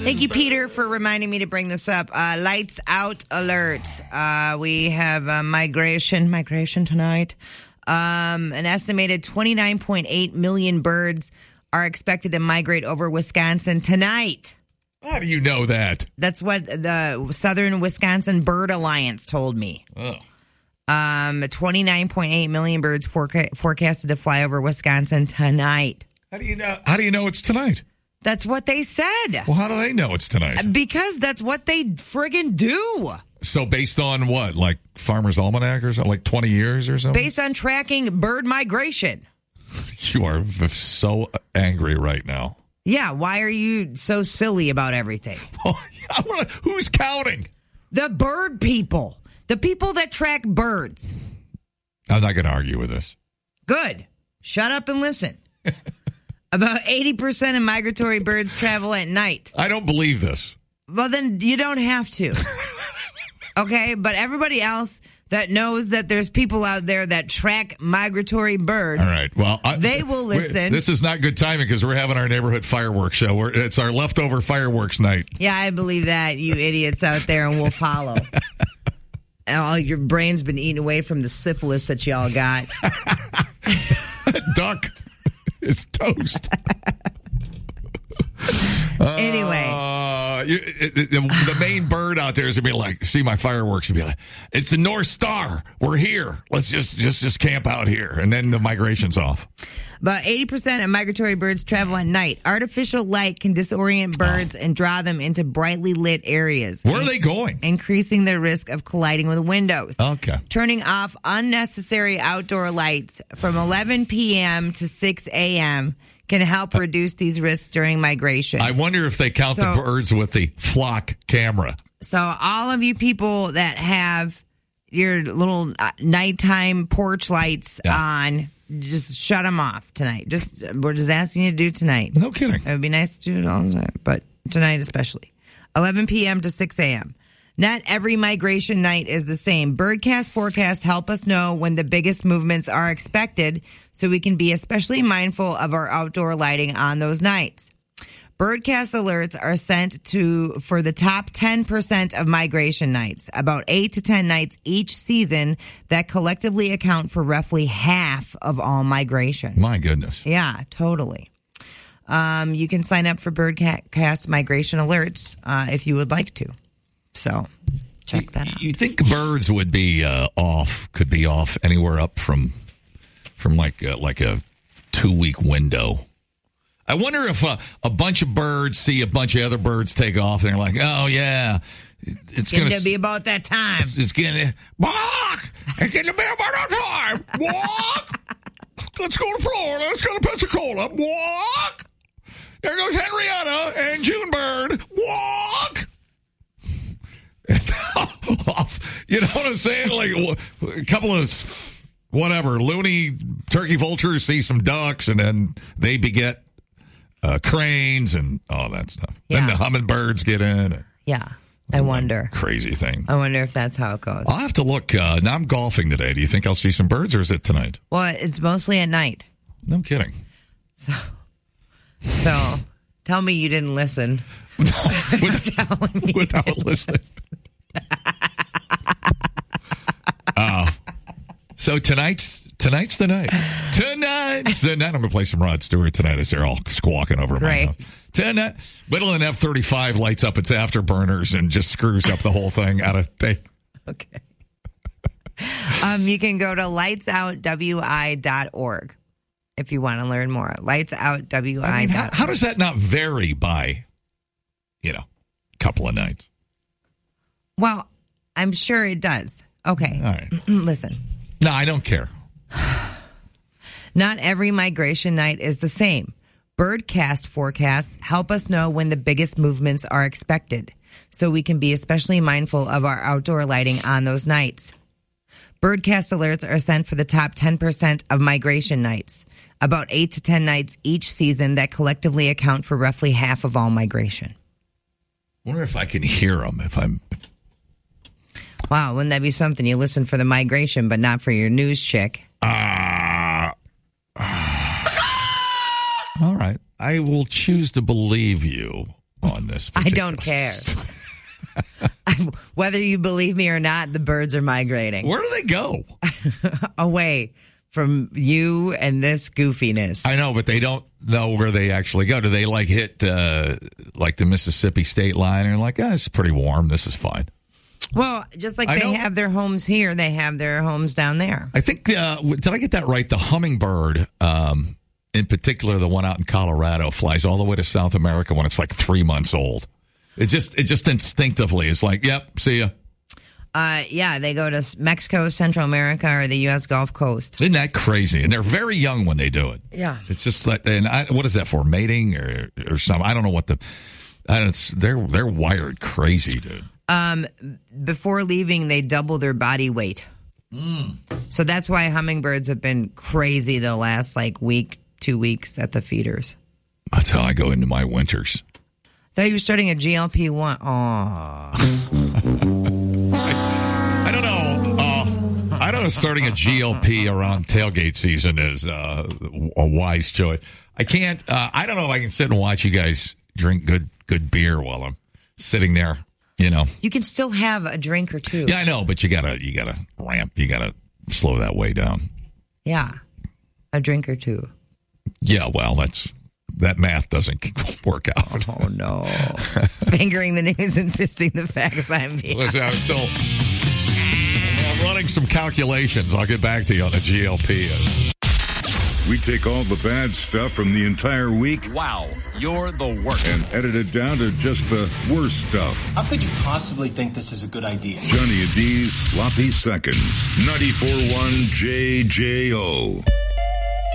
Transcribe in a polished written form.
Thank you, Peter, for reminding me to bring this up. Lights out alert. We have migration tonight. An estimated 29.8 million birds are expected to migrate over Wisconsin tonight. How do you know that? That's what the Southern Wisconsin Bird Alliance told me. Oh. 29.8 million birds forecasted to fly over Wisconsin tonight. How do you know? How do you know it's tonight? That's what they said. Well, how do they know it's tonight? Because that's what they friggin' do. So based on what? Like Farmer's Almanac or something? Like 20 years or something? Based on tracking bird migration. You are so angry right now. Yeah, why are you so silly about everything? Who's counting? The bird people. The people that track birds. I'm not going to argue with this. Good. Shut up and listen. About 80% of migratory birds travel at night. I don't believe this. Well, then you don't have to. Okay? But everybody else that knows that there's people out there that track migratory birds. All right. Well, they will listen. This is not good timing because we're having our neighborhood fireworks show. It's our leftover fireworks night. Yeah, I believe that, you idiots out there, and we'll follow. All your brain's been eaten away from the syphilis that y'all got. Duck. It's toast. Anyway. The main bird out there is going to be like, see my fireworks and be like, it's a North Star. We're here. Let's just camp out here. And then the migration's off. About 80% of migratory birds travel at night. Artificial light can disorient birds and draw them into brightly lit areas. Where are they going? Increasing their risk of colliding with windows. Okay. Turning off unnecessary outdoor lights from 11 p.m. to 6 a.m. can help reduce these risks during migration. I wonder if they count the birds with the flock camera. So all of you people that have your little nighttime porch lights on, just shut them off tonight. We're just asking you to do tonight. No kidding. It would be nice to do it all the time, but tonight especially. 11 p.m. to 6 a.m. Not every migration night is the same. Birdcast forecasts help us know when the biggest movements are expected so we can be especially mindful of our outdoor lighting on those nights. Birdcast alerts are sent for the top 10% of migration nights, about 8 to 10 nights each season that collectively account for roughly half of all migration. My goodness. Yeah, totally. You can sign up for Birdcast migration alerts if you would like to. So check that out. You think birds would be could be off anywhere up from like a 2-week window? I wonder if a bunch of birds see a bunch of other birds take off and they're like, oh yeah, it's going to be about that time. It's going to it's going to be about that time. Walk. Let's go to Florida. Let's go to Pensacola. Walk. There goes Henrietta and Junebird. Walk. You know what I'm saying? Like a couple of loony turkey vultures see some ducks, and then they beget cranes and all that stuff. Yeah. Then the hummingbirds get in. Yeah, I wonder. Crazy thing. I wonder if that's how it goes. I'll have to look. Now I'm golfing today. Do you think I'll see some birds, or is it tonight? Well, it's mostly at night. No kidding. So tell me you didn't listen. Without listening. So tonight's the night. Tonight's the night. I'm going to play some Rod Stewart tonight as they're all squawking over my house. Tonight, Whittle and F-35 lights up its afterburners and just screws up the whole thing out of day. Okay. You can go to lightsoutwi.org if you want to learn more. Lightsoutwi.org. I mean, how does that not vary by, a couple of nights? Well, I'm sure it does. Okay. All right. Listen. No, I don't care. Not every migration night is the same. Birdcast forecasts help us know when the biggest movements are expected, so we can be especially mindful of our outdoor lighting on those nights. Birdcast alerts are sent for the top 10% of migration nights, about 8 to 10 nights each season that collectively account for roughly half of all migration. I wonder if I can hear them if I'm... Wow, wouldn't that be something? You listen for the migration, but not for your news chick. All right. I will choose to believe you on this. I don't care. Whether you believe me or not, the birds are migrating. Where do they go? Away from you and this goofiness. I know, but they don't know where they actually go. Do they like hit like the Mississippi state line and like, it's pretty warm. This is fine. Well, just like they have their homes here, they have their homes down there. I think, did I get that right? The hummingbird, in particular, the one out in Colorado, flies all the way to South America when it's like 3 months old. It just instinctively is like, yep, see ya. Yeah, they go to Mexico, Central America, or the U.S. Gulf Coast. Isn't that crazy? And they're very young when they do it. Yeah. It's just like, what is that for? Mating or something? I don't know what they're wired crazy, dude. Before leaving, they double their body weight. So that's why hummingbirds have been crazy the last week, 2 weeks at the feeders. That's how I go into my winters. Thought you were starting a GLP-1. Aw. I don't know. I don't know. Starting a GLP around tailgate season is a wise choice. I can't. I don't know if I can sit and watch you guys drink good beer while I'm sitting there. You know, you can still have a drink or two. Yeah, I know, but you gotta ramp. You gotta slow that way down. Yeah, a drink or two. Yeah, well, that math doesn't work out. Oh no! Fingering the news and fisting the facts. Listen, I'm running some calculations. I'll get back to you on the GLP. We take all the bad stuff from the entire week. Wow, you're the worst. And edit it down to just the worst stuff. How could you possibly think this is a good idea? Johnny and D's Sloppy Seconds. 94.1 JJO.